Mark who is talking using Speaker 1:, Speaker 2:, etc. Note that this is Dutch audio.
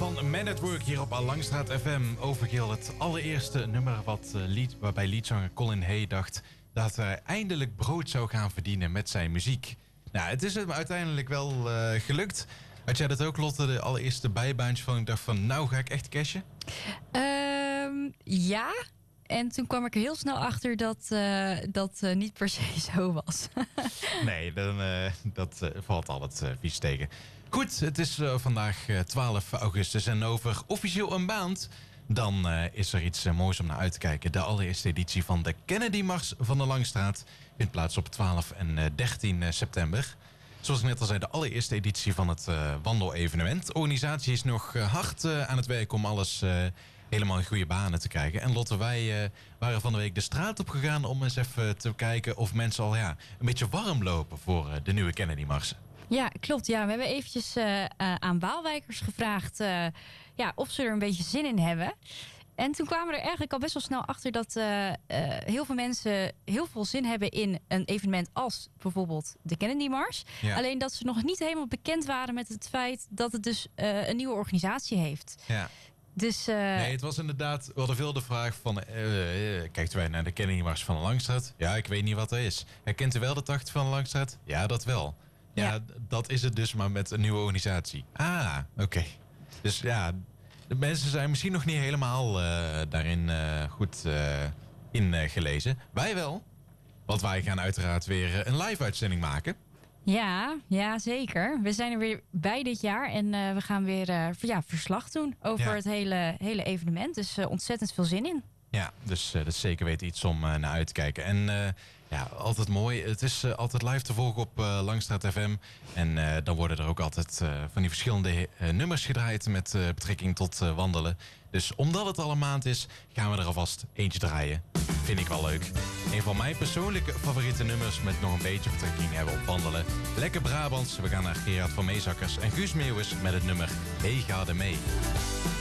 Speaker 1: van Man at Work hier op Langstraat FM. Overkill, het allereerste nummer waarbij liedzanger Colin Hay dacht dat hij eindelijk brood zou gaan verdienen met zijn muziek. Nou, het is hem uiteindelijk wel gelukt. Had jij dat ook, Lotte, de allereerste bijbaantje van? Ik dacht van, nou ga ik echt cashen?
Speaker 2: Ja. En toen kwam ik er heel snel achter dat niet per se zo was.
Speaker 1: Nee, dat valt altijd vies tegen. Goed, het is vandaag 12 augustus en over officieel een maand... dan is er iets moois om naar uit te kijken. De allereerste editie van de Kennedy Mars van de Langstraat... vindt plaats op 12 en 13 september. Zoals ik net al zei, de allereerste editie van het wandelevenement. De organisatie is nog hard aan het werk om alles... helemaal in goede banen te krijgen. En Lotte, wij waren van de week de straat op gegaan... om eens even te kijken of mensen al een beetje warm lopen... voor de nieuwe Kennedy-mars.
Speaker 2: Ja, klopt. Ja, we hebben eventjes aan Waalwijkers gevraagd... of ze er een beetje zin in hebben. En toen kwamen we er eigenlijk al best wel snel achter... dat heel veel mensen heel veel zin hebben in een evenement... als bijvoorbeeld de Kennedy-mars. Ja. Alleen dat ze nog niet helemaal bekend waren met het feit... dat het dus een nieuwe organisatie heeft.
Speaker 1: Ja.
Speaker 2: Dus,
Speaker 1: nee, het was inderdaad... We hadden veel de vraag van... kijkt wij naar de Kennedy-mars van de Langstraat? Ja, ik weet niet wat dat is. Herkent u wel de 80 van de Langstraat? Ja, dat wel. Ja, dat is het dus maar met een nieuwe organisatie. Ah, oké. Dus ja, de mensen zijn misschien nog niet helemaal daarin goed ingelezen. Wij wel. Want wij gaan uiteraard weer een live-uitzending maken.
Speaker 2: Ja, zeker. We zijn er weer bij dit jaar. En we gaan weer verslag doen over het hele evenement. Dus ontzettend veel zin in. Ja,
Speaker 1: dus dat is zeker weten iets om naar uit te kijken. En altijd mooi. Het is altijd live te volgen op Langstraat FM. En dan worden er ook altijd van die verschillende nummers gedraaid... met betrekking tot wandelen. Dus omdat het al een maand is, gaan we er alvast eentje draaien. Vind ik wel leuk. Een van mijn persoonlijke favoriete nummers... met nog een beetje betrekking hebben op wandelen. Lekker Brabants. We gaan naar Gerard van Meezakkers en Guus Meeuwis... met het nummer Hey, ga er mee.